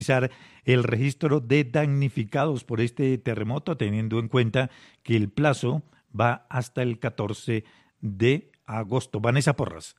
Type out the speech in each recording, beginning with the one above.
el registro de damnificados por este terremoto, teniendo en cuenta que el plazo va hasta el 14 de agosto. Vanessa Porras.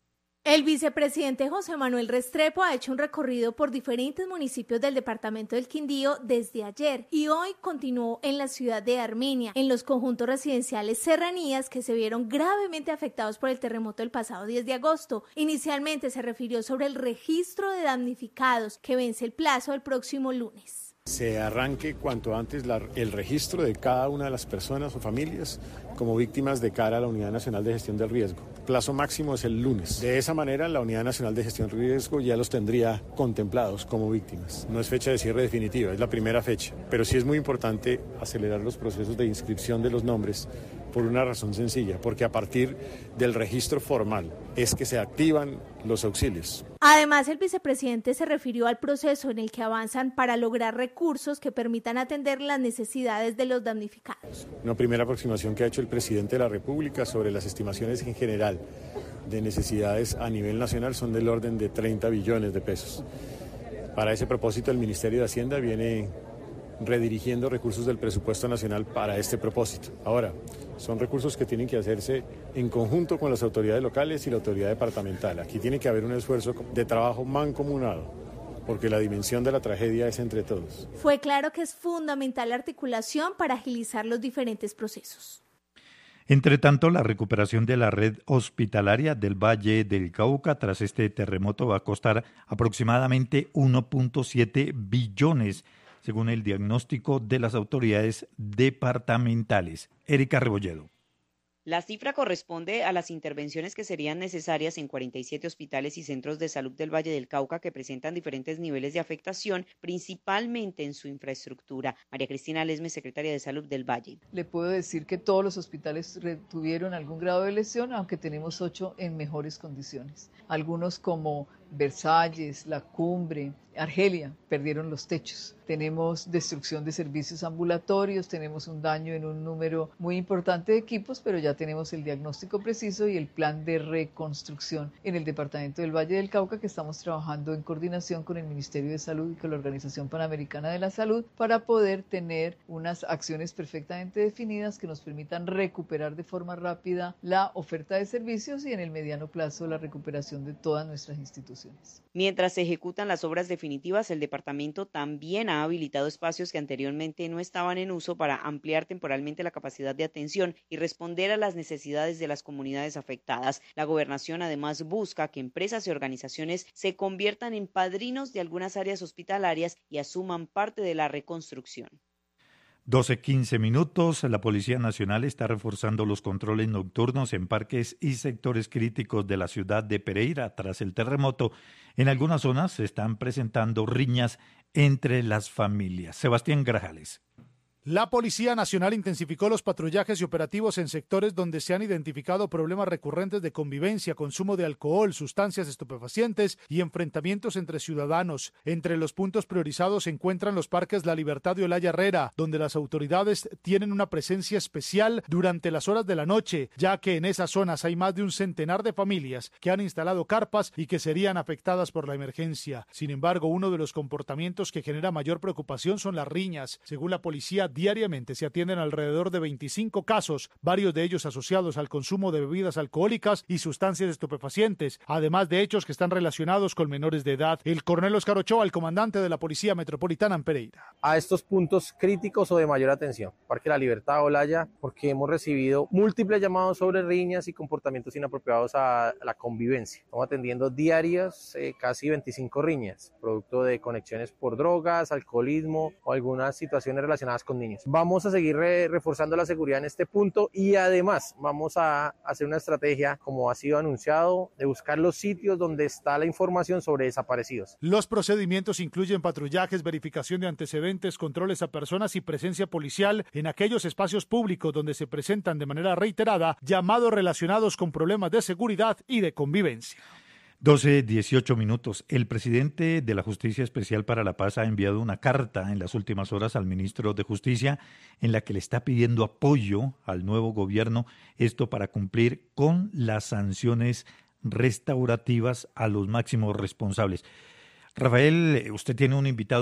El vicepresidente José Manuel Restrepo ha hecho un recorrido por diferentes municipios del departamento del Quindío desde ayer y hoy continuó en la ciudad de Armenia, en los conjuntos residenciales Serranías que se vieron gravemente afectados por el terremoto del pasado 10 de agosto. Inicialmente se refirió sobre el registro de damnificados que vence el plazo el próximo lunes. Se arranque cuanto antes el registro de cada una de las personas o familias como víctimas de cara a la Unidad Nacional de Gestión del Riesgo. El plazo máximo es el lunes. De esa manera, la Unidad Nacional de Gestión del Riesgo ya los tendría contemplados como víctimas. No es fecha de cierre definitiva, es la primera fecha. Pero sí es muy importante acelerar los procesos de inscripción de los nombres por una razón sencilla, porque a partir del registro formal es que se activan los auxilios. Además, el vicepresidente se refirió al proceso en el que avanzan para lograr recursos que permitan atender las necesidades de los damnificados. Una primera aproximación que ha hecho el presidente de la República sobre las estimaciones en general de necesidades a nivel nacional son del orden de 30 billones de pesos. Para ese propósito, el Ministerio de Hacienda viene redirigiendo recursos del presupuesto nacional para este propósito. Ahora, son recursos que tienen que hacerse en conjunto con las autoridades locales y la autoridad departamental. Aquí tiene que haber un esfuerzo de trabajo mancomunado, porque la dimensión de la tragedia es entre todos. Fue claro que es fundamental la articulación para agilizar los diferentes procesos. Entre tanto, la recuperación de la red hospitalaria del Valle del Cauca tras este terremoto va a costar aproximadamente 1.7 billones, según el diagnóstico de las autoridades departamentales. Erika Rebolledo. La cifra corresponde a las intervenciones que serían necesarias en 47 hospitales y centros de salud del Valle del Cauca que presentan diferentes niveles de afectación, principalmente en su infraestructura. María Cristina Lesme, secretaria de Salud del Valle. Le puedo decir que todos los hospitales tuvieron algún grado de lesión, aunque tenemos 8 en mejores condiciones. Algunos como Versalles, La Cumbre, Argelia, perdieron los techos. Tenemos destrucción de servicios ambulatorios, tenemos un daño en un número muy importante de equipos, pero ya tenemos el diagnóstico preciso y el plan de reconstrucción en el departamento del Valle del Cauca, que estamos trabajando en coordinación con el Ministerio de Salud y con la Organización Panamericana de la Salud para poder tener unas acciones perfectamente definidas que nos permitan recuperar de forma rápida la oferta de servicios y en el mediano plazo la recuperación de todas nuestras instituciones. Mientras se ejecutan las obras definitivas, el departamento también ha habilitado espacios que anteriormente no estaban en uso para ampliar temporalmente la capacidad de atención y responder a las necesidades de las comunidades afectadas. La gobernación además busca que empresas y organizaciones se conviertan en padrinos de algunas áreas hospitalarias y asuman parte de la reconstrucción. 12:15. La Policía Nacional está reforzando los controles nocturnos en parques y sectores críticos de la ciudad de Pereira. Tras el terremoto, en algunas zonas se están presentando riñas entre las familias. Sebastián Grajales. La Policía Nacional intensificó los patrullajes y operativos en sectores donde se han identificado problemas recurrentes de convivencia, consumo de alcohol, sustancias estupefacientes y enfrentamientos entre ciudadanos. Entre los puntos priorizados se encuentran los parques La Libertad y Olaya Herrera, donde las autoridades tienen una presencia especial durante las horas de la noche, ya que en esas zonas hay más de un centenar de familias que han instalado carpas y que serían afectadas por la emergencia. Sin embargo, uno de los comportamientos que genera mayor preocupación son las riñas. Según la policía, diariamente se atienden alrededor de 25 casos, varios de ellos asociados al consumo de bebidas alcohólicas y sustancias estupefacientes, además de hechos que están relacionados con menores de edad. El coronel Oscar Ochoa, el comandante de la Policía Metropolitana en Pereira. A estos puntos críticos o de mayor atención, Parque La Libertad, Olaya, porque hemos recibido múltiples llamados sobre riñas y comportamientos inapropiados a la convivencia. Estamos atendiendo diarias casi 25 riñas, producto de conexiones por drogas, alcoholismo o algunas situaciones relacionadas con niños. Vamos a seguir reforzando la seguridad en este punto y además vamos a hacer una estrategia, como ha sido anunciado, de buscar los sitios donde está la información sobre desaparecidos. Los procedimientos incluyen patrullajes, verificación de antecedentes, controles a personas y presencia policial en aquellos espacios públicos donde se presentan de manera reiterada llamados relacionados con problemas de seguridad y de convivencia. 12:18. El presidente de la Justicia Especial para la Paz ha enviado una carta en las últimas horas al ministro de Justicia en la que le está pidiendo apoyo al nuevo gobierno, esto para cumplir con las sanciones restaurativas a los máximos responsables. Rafael, usted tiene un invitado